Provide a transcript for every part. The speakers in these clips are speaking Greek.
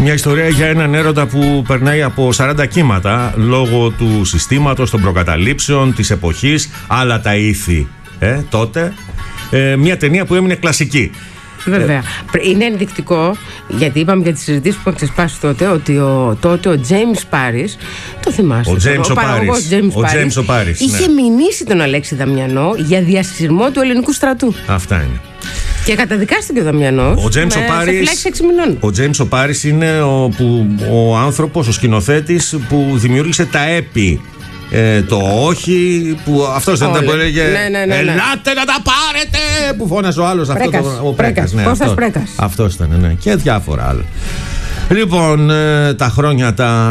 Μια ιστορία για έναν έρωτα που περνάει από 40 κύματα λόγω του συστήματος, των προκαταλήψεων, της εποχής, άλλα τα ήθη τότε. Μια ταινία που έμεινε κλασική. Βέβαια. Είναι ενδεικτικό, γιατί είπαμε για τις συζητήσεις που είχαν ξεσπάσει τότε, ότι τότε ο James Paris, το θυμάστε, ο παραγωγός James Paris είχε μηνύσει τον Αλέξη Δαμιανό για διασυρμό του ελληνικού στρατού. Αυτά είναι. Και καταδικάστηκε ο Δαμιανός σε φυλάξη 6 μηνών. Ο James Paris είναι ο άνθρωπος, ο σκηνοθέτης που δημιούργησε τα έπι. Το όχι που αυτός δεν ήταν που έλεγε ελάτε να τα πάρετε, που φώνασε ο άλλος. Ο Πρέκας. Κώστας Πρέκας. Αυτός ήταν, ναι. Και διάφορα άλλα. Λοιπόν, τα χρόνια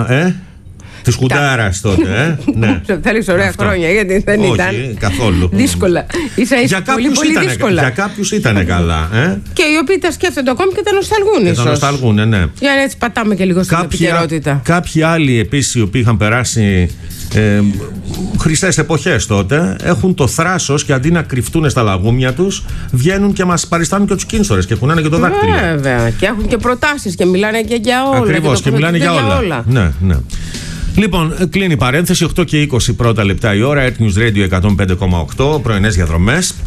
της Κουντάρας τότε. Ναι. Θέλεις ωραία χρόνια, γιατί δεν ήταν. Όχι, καθόλου. Δύσκολα. Ίσα πολύ δύσκολα. Για κάποιους ήταν καλά. Και οι οποίοι τα σκέφτονται ακόμη και τα νοσταλγούν ίσως. Τα νοσταλγούν, ναι. Για να έτσι πατάμε και λίγο στην επικαιρότητα. Κάποιοι άλλοι επίσης οι οποίοι είχαν περάσει χρυσές εποχές τότε έχουν το θράσος και αντί να κρυφτούν στα λαγούμια τους βγαίνουν και μας παριστάνουν και τους κίνστορες και κουνάνε και το δάκτυλο. Βέβαια. Και έχουν και προτάσεις και μιλάνε και για όλα. Ακριβώς, και μιλάνε για όλα. Ναι. Λοιπόν, κλείνει η παρένθεση. 8 και 20 πρώτα λεπτά η ώρα. Earth News Radio 105,8. Πρωινές διαδρομές.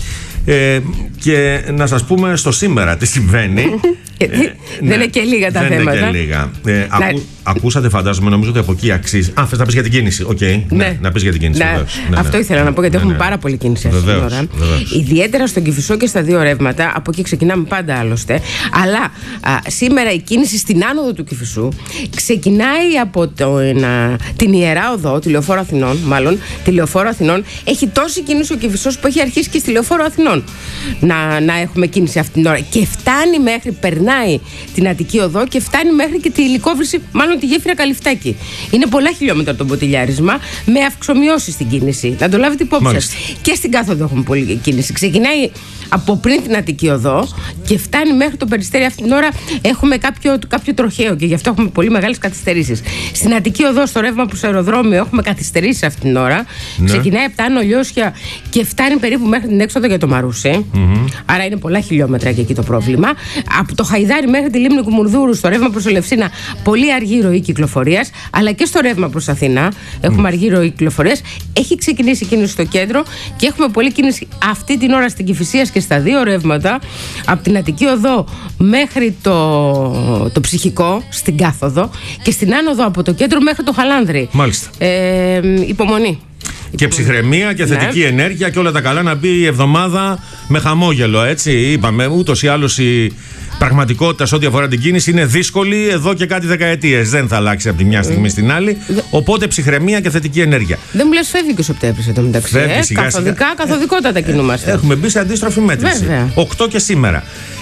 Και να σας πούμε στο σήμερα τι συμβαίνει. Δεν είναι και λίγα τα θέματα. Δεν είναι και λίγα. Ακούσατε, φαντάζομαι, νομίζω ότι από εκεί αξίζει. Θες να πεις για την κίνηση. Ναι, να πεις για την κίνηση. Αυτό ήθελα να πω, γιατί έχουμε πάρα πολύ κίνηση αυτή την ώρα. Ιδιαίτερα στον Κηφισό και στα δύο ρεύματα. Από εκεί ξεκινάμε πάντα άλλωστε. Αλλά σήμερα η κίνηση στην άνοδο του Κηφισού ξεκινάει από την Ιερά Οδό, τη Λεωφόρο Αθηνών. Μάλλον τη Λεωφόρο Αθηνών. Έχει τόση κίνηση ο Κηφισός που έχει αρχίσει και στη Λεωφόρο Αθηνών να έχουμε κίνηση αυτή την ώρα. Και φτάνει μέχρι, περνάει την Αττική Οδό και φτάνει μέχρι και τη Λυκόβρηση, μάλλον τη γέφυρα Καλυφτάκη. Είναι πολλά χιλιόμετρα το μποτιλιάρισμα με αυξομοιώσεις στην κίνηση. Να το λάβετε υπόψη σας. Και στην κάθοδο έχουμε πολλή κίνηση. Ξεκινάει από πριν την Αττική Οδό και φτάνει μέχρι το Περιστέρι. Αυτή την ώρα έχουμε κάποιο τροχαίο και γι' αυτό έχουμε πολύ μεγάλες καθυστερήσεις. Στην Αττική Οδό, στο ρεύμα προς αεροδρόμιο, έχουμε καθυστερήσεις αυτή την ώρα. Ναι. Ξεκινάει από τα Άνω Λιώσια και φτάνει περίπου μέχρι την έξοδο για το Μαρούσι. Άρα είναι πολλά χιλιόμετρα και εκεί το πρόβλημα. Από το Χαϊδάρι μέχρι τη Λίμνη Κουμουρδούρου, στο ρεύμα προς Ελευσίνα, πολύ αργή ροή κυκλοφορίας. Αλλά και στο ρεύμα προς Αθήνα έχουμε αργή ροή κυκλοφορίας. Έχει ξεκινήσει κίνηση στο κέντρο και έχουμε πολλή κίνηση αυτή την ώρα στην Κηφισίας και στα δύο ρεύματα. Από την Αττική Οδό μέχρι το Ψυχικό, στην κάθοδο, και στην άνοδο από το κέντρο μέχρι το Χαλάνδρι. Μάλιστα. Υπομονή. Και ψυχραιμία και θετική ενέργεια και όλα τα καλά, να μπει η εβδομάδα με χαμόγελο, έτσι. Είπαμε, ούτως ή άλλως η πραγματικότητα σε ό,τι αφορά την κίνηση είναι δύσκολη εδώ και κάτι δεκαετίες. Δεν θα αλλάξει από τη μια στιγμή στην άλλη. Οπότε ψυχραιμία και θετική ενέργεια. Δεν μου λες, φεύγει και ο Σεπτέμβρης εδώ μεταξύ. Καθοδικότατα κινούμαστε. Έχουμε μπει σε αντίστροφη μέτρηση. Βέβαια. 8 και σήμερα.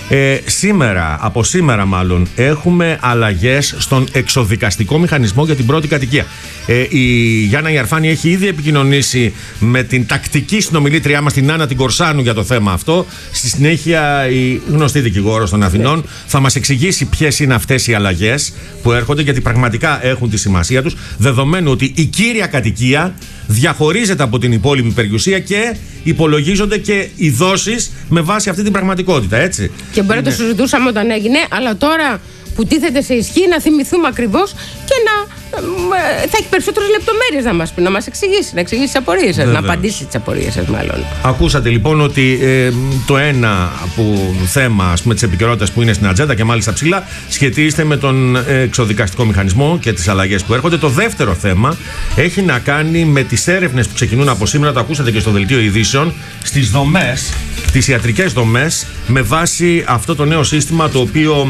Από σήμερα μάλλον έχουμε αλλαγές στον εξοδικαστικό μηχανισμό για την πρώτη κατοικία. Η Γιάννα Ιαρφάνη έχει ήδη επικοινωνήσει με την τακτική συνομιλήτριά μας, την Άννα την Κορσάνου, για το θέμα αυτό. Στη συνέχεια η γνωστή δικηγόρος των Αθηνών θα μας εξηγήσει ποιες είναι αυτές οι αλλαγές που έρχονται, γιατί πραγματικά έχουν τη σημασία τους, δεδομένου ότι η κύρια κατοικία διαχωρίζεται από την υπόλοιπη περιουσία και υπολογίζονται και οι δόσεις με βάση αυτή την πραγματικότητα, έτσι. Και μπορεί να το συζητούσαμε όταν έγινε, αλλά τώρα που τίθεται σε ισχύ να θυμηθούμε ακριβώς και θα έχει περισσότερες λεπτομέρειες να μας πει, να μας εξηγήσει, να εξηγήσει τις απορίες σας, να απαντήσει τις απορίες σας μάλλον. Ακούσατε λοιπόν ότι το ένα θέμα της επικαιρότητας που είναι στην ατζέντα και μάλιστα ψηλά σχετίζεται με τον εξοδικαστικό μηχανισμό και τις αλλαγές που έρχονται. Το δεύτερο θέμα έχει να κάνει με τις έρευνες που ξεκινούν από σήμερα, το ακούσατε και στο δελτίο ειδήσεων, στις δομές, τις ιατρικές δομές, με βάση αυτό το νέο σύστημα το οποίο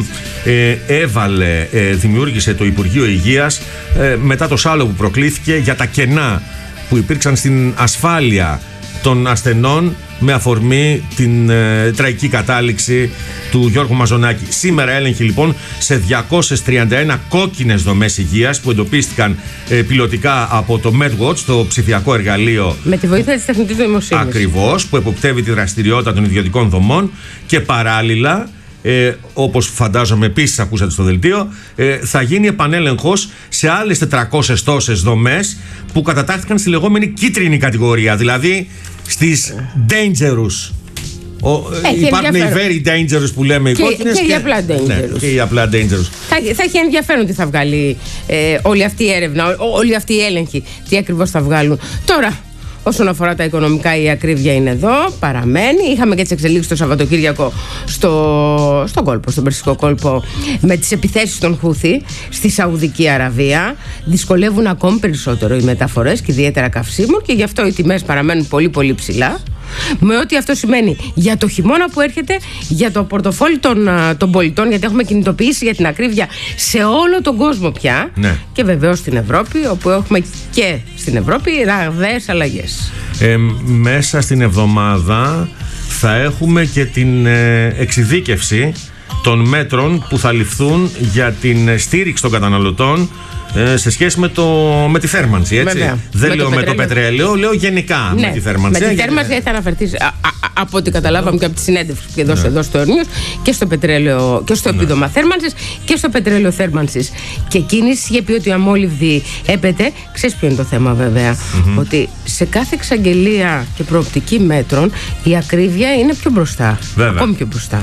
δημιούργησε το Υπουργείο Υγείας μετά το σάλο που προκλήθηκε για τα κενά που υπήρξαν στην ασφάλεια των ασθενών με αφορμή την τραγική κατάληξη του Γιώργου Μαζονάκη. Σήμερα έλεγχοι λοιπόν σε 231 κόκκινες δομές υγείας που εντοπίστηκαν πιλωτικά από το MedWatch, το ψηφιακό εργαλείο με τη βοήθεια της τεχνητής νοημοσύνης. Ακριβώς, που εποπτεύει τη δραστηριότητα των ιδιωτικών δομών, και παράλληλα, όπως φαντάζομαι επίσης ακούσατε στο δελτίο, θα γίνει επανέλεγχος σε άλλες 400 τόσες δομές που κατατάχθηκαν στη λεγόμενη κίτρινη κατηγορία, δηλαδή στις dangerous Υπάρχουν οι very dangerous που λέμε οι κόκκινες και οι απλά dangerous. Ναι, και οι απλά dangerous. Θα έχει ενδιαφέρον τι θα βγάλει όλη αυτή η έρευνα, όλη αυτή η έλεγχη, τι ακριβώς θα βγάλουν. Τώρα, όσον αφορά τα οικονομικά, η ακρίβεια είναι εδώ, παραμένει. Είχαμε και τις εξελίξεις το Σαββατοκύριακο στον κόλπο, στον Περσικό κόλπο, με τις επιθέσεις των Χούθι στη Σαουδική Αραβία. Δυσκολεύουν ακόμη περισσότερο οι μεταφορές και ιδιαίτερα καυσίμων, και γι' αυτό οι τιμές παραμένουν πολύ πολύ ψηλά. Με ό,τι αυτό σημαίνει για το χειμώνα που έρχεται, για το πορτοφόλι των πολιτών, γιατί έχουμε κινητοποιήσει για την ακρίβεια σε όλο τον κόσμο πια. Ναι. Και βεβαίως στην Ευρώπη, όπου έχουμε και στην Ευρώπη ραγδαίες αλλαγές. Μέσα στην εβδομάδα θα έχουμε και την εξειδίκευση των μέτρων που θα ληφθούν για την στήριξη των καταναλωτών σε σχέση με τη θέρμανση, έτσι. Βέβαια. Δεν λέω με το πετρέλαιο, λέω γενικά με τη θέρμανση. Με τη θέρμανση θα αναφερθεί, από ό,τι καταλάβαμε και από τη συνέντευξη που έδωσε εδώ στο News, και στο πετρέλαιο, και στο επίδομα θέρμανσης και στο πετρέλαιο θέρμανσης. Και εκείνης είχε πει ότι η αμόλυβδη έπεται. Ξέρεις ποιο είναι το θέμα, βέβαια? Ότι σε κάθε εξαγγελία και προοπτική μέτρων η ακρίβεια είναι πιο μπροστά. Ακόμη πιο μπροστά.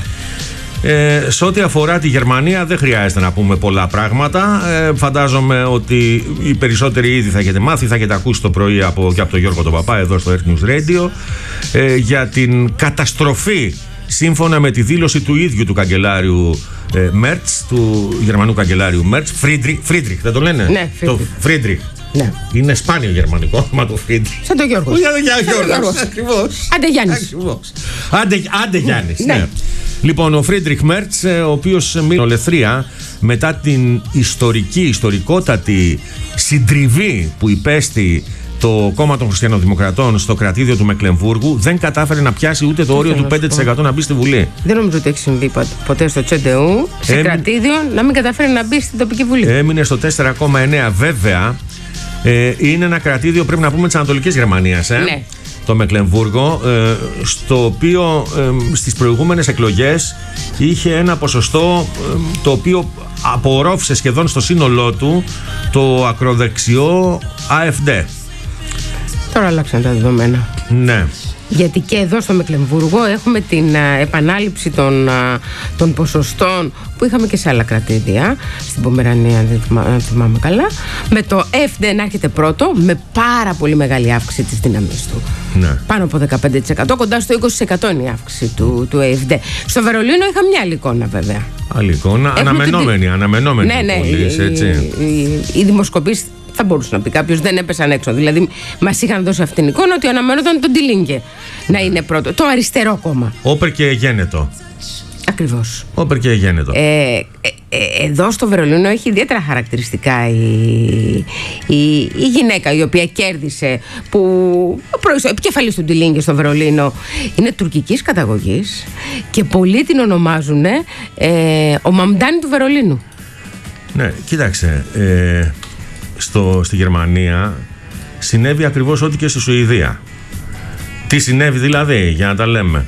Σε ό,τι αφορά τη Γερμανία δεν χρειάζεται να πούμε πολλά πράγματα. Φαντάζομαι ότι οι περισσότεροι ήδη θα έχετε μάθει, θα έχετε ακούσει το πρωί και από τον Γιώργο τον Παπά εδώ στο Earth News Radio για την καταστροφή, σύμφωνα με τη δήλωση του ίδιου του καγκελάριου Μέρτς, του Γερμανού καγκελάριου Μέρτς, Φρίντριχ, δεν το λένε? Ναι, το Φρίντριχ. Ναι. Είναι σπάνιο γερμανικό όνομα το Φρίντριχ. Σαν τον Γιώργο. Ακριβώς. Άντε Γιάννης. Άντε Γιάννης, ναι. Λοιπόν, ο Φρίντριχ Μέρτς, ο οποίος μείνει ολεθρία μετά την ιστορικότατη συντριβή που υπέστη το κόμμα των Χριστιανοδημοκρατών στο κρατήδιο του Μεκλεμβούργου, δεν κατάφερε να πιάσει ούτε το όριο του 5% να μπει στη Βουλή. Δεν νομίζω ότι έχει συμβεί ποτέ στο Τσεντεού, σε κρατήδιο, να μην καταφέρει να μπει στην τοπική Βουλή. Έμεινε στο 4,9. Βέβαια, είναι ένα κρατήδιο, πρέπει να πούμε, της Ανατολικής Γερμανίας. Ναι. Το Μεκλεμβούργο, στο οποίο στις προηγούμενες εκλογές είχε ένα ποσοστό το οποίο απορρόφησε σχεδόν στο σύνολό του το ακροδεξιό AfD. Τώρα αλλάξαν τα δεδομένα. Ναι. Γιατί και εδώ στο Μεκλεμβούργο έχουμε την επανάληψη των ποσοστών που είχαμε και σε άλλα κρατήδια, στην Πομερανία, αν θυμάμαι καλά, με το AfD να έρχεται πρώτο, με πάρα πολύ μεγάλη αύξηση της δύναμης του. Ναι. Πάνω από 15%, κοντά στο 20% είναι η αύξηση του AfD. Στο Βερολίνο είχα μια άλλη εικόνα, βέβαια. Άλλη εικόνα, αναμενόμενη. Ναι, πολύς, έτσι. Οι δημοσκοπήσεις, θα μπορούσε να πει κάποιος, δεν έπεσαν έξω. Δηλαδή, μας είχαν δώσει αυτήν την εικόνα ότι αναμενόταν τον Τιλίνγκε να είναι πρώτο. Το αριστερό κόμμα. Όπερ και γένετο. Ακριβώς. Όπερ και γένετο. Εδώ στο Βερολίνο έχει ιδιαίτερα χαρακτηριστικά η γυναίκα η οποία κέρδισε, που επικεφαλής του Τιλίνγκε στο Βερολίνο, είναι τουρκικής καταγωγής και πολλοί την ονομάζουν ο Μαμντάνι του Βερολίνου. Ναι, κοίταξε. Στη Γερμανία συνέβη ακριβώς ό,τι και στη Σουηδία. Τι συνέβη δηλαδή, για να τα λέμε?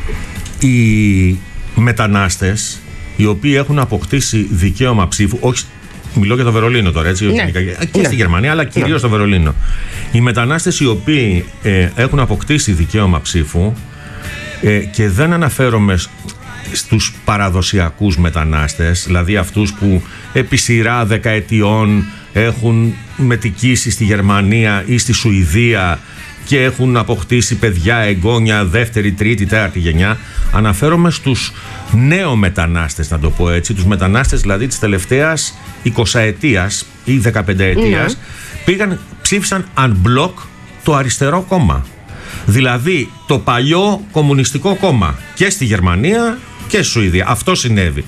Οι μετανάστες οι οποίοι έχουν αποκτήσει δικαίωμα ψήφου, όχι, μιλώ για το Βερολίνο τώρα, έτσι, ναι. και στη Γερμανία, αλλά κυρίως στο Βερολίνο. Οι μετανάστες οι οποίοι έχουν αποκτήσει δικαίωμα ψήφου, και δεν αναφέρομαι στους παραδοσιακούς μετανάστες, δηλαδή αυτούς που επί σειρά δεκαετιών έχουν μετικήσει στη Γερμανία ή στη Σουηδία και έχουν αποκτήσει παιδιά, εγγόνια, δεύτερη, τρίτη, τέταρτη γενιά. Αναφέρομαι στους νέομετανάστες, να το πω έτσι, τους μετανάστες δηλαδή της τελευταίας 20ετίας ή 15ετίας, ψήφισαν unblock το αριστερό κόμμα. Δηλαδή το παλιό κομμουνιστικό κόμμα και στη Γερμανία και στη Σουηδία. Αυτό συνέβη.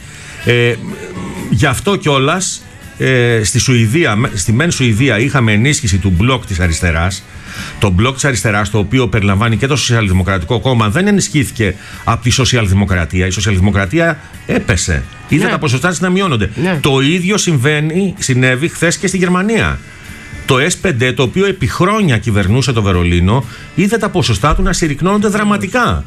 Γι' αυτό κιόλας στη Σουηδία, στη μεν Σουηδία είχαμε ενίσχυση του μπλοκ της αριστεράς. Το μπλοκ της αριστεράς, το οποίο περιλαμβάνει και το Σοσιαλδημοκρατικό Κόμμα, δεν ενισχύθηκε από τη Σοσιαλδημοκρατία. Η Σοσιαλδημοκρατία έπεσε. Είδε τα ποσοστά της να μειώνονται. Ναι. Το ίδιο συνέβη χθες και στη Γερμανία. Το S5, το οποίο επί χρόνια κυβερνούσε το Βερολίνο, είδε τα ποσοστά του να συρρυκνώνονται δραματικά.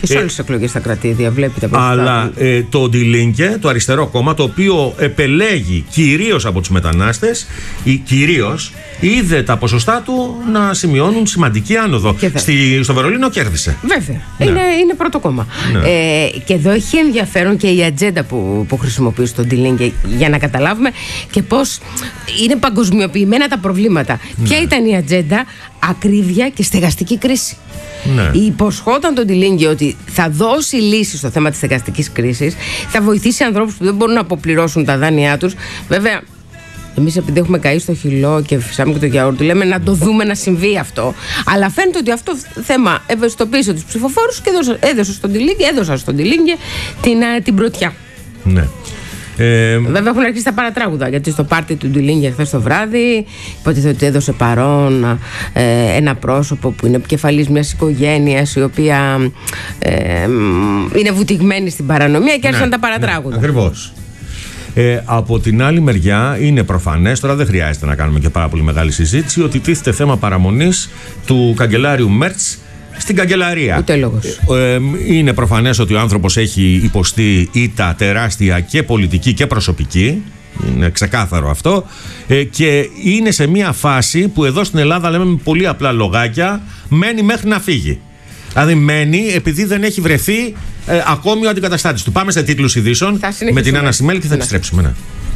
Και σε όλες τις εκλογές στα κρατήδια, βλέπετε. Αλλά το Ντιλίνκε, το αριστερό κόμμα, το οποίο επελέγει κυρίως από τους μετανάστες, είδε τα ποσοστά του να σημειώνουν σημαντική άνοδο. Στο Βερολίνο κέρδισε. Βέβαια. Είναι πρώτο κόμμα. Και εδώ έχει ενδιαφέρον και η ατζέντα που χρησιμοποιεί στο Ντιλίνκε, για να καταλάβουμε και πώς είναι παγκοσμιοποιημένα τα προβλήματα. Ποια ήταν η ατζέντα? Ακρίβεια και στεγαστική κρίση. Υποσχόταν τον Ντιλίνκε ότι θα δώσει λύση στο θέμα της στεγαστικής κρίσης, θα βοηθήσει ανθρώπους που δεν μπορούν να αποπληρώσουν τα δάνειά τους. Βέβαια, εμείς επειδή έχουμε καεί στο χυλό και φυσάμε και το γιαούρτι, λέμε να το δούμε να συμβεί αυτό. Αλλά φαίνεται ότι αυτό θέμα ευαισθητοποίησε τους ψηφοφόρους και έδωσαν στον Ντιλίνκε την πρωτιά. Ναι. Βέβαια έχουν αρχίσει τα παρατράγουδα, γιατί στο πάρτι του Ντιλίνκε χθες το βράδυ υποτίθεται ότι έδωσε παρόν ένα πρόσωπο που είναι επικεφαλής μιας οικογένειας η οποία είναι βουτυγμένη στην παρανομία και άρχισαν τα παρατράγουδα. Ακριβώς. Από την άλλη μεριά είναι προφανές, τώρα δεν χρειάζεται να κάνουμε και πάρα πολύ μεγάλη συζήτηση, ότι τίθεται θέμα παραμονής του καγκελάριου Μέρτς στην καγκελαρία. Ούτε λόγος. Είναι προφανές ότι ο άνθρωπος έχει υποστεί ήττα τεράστια και πολιτική και προσωπική. Είναι ξεκάθαρο αυτό. Και είναι σε μια φάση που εδώ στην Ελλάδα λέμε με πολύ απλά λογάκια, μένει μέχρι να φύγει. Δηλαδή μένει επειδή δεν έχει βρεθεί ακόμη ο αντικαταστάτης του. Πάμε σε τίτλους ειδήσεων με την Άννα Σιμέλ και θα επιστρέψουμε.